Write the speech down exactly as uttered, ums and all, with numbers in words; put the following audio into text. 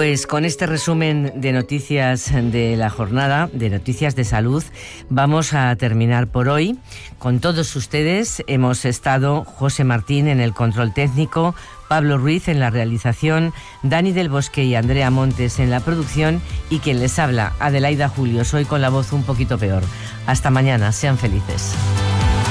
Pues con este resumen de noticias de la jornada, de noticias de salud, vamos a terminar por hoy. Con todos ustedes hemos estado José Martín en el control técnico, Pablo Ruiz en la realización, Dani del Bosque y Andrea Montes en la producción y quien les habla, Adelaida Julio. Soy con la voz un poquito peor. Hasta mañana, sean felices.